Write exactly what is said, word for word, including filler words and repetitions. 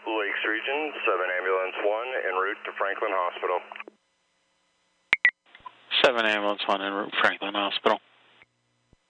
Lakes Region, seven Ambulance one, en route to Franklin Hospital. seven Ambulance one, en route to Franklin Hospital.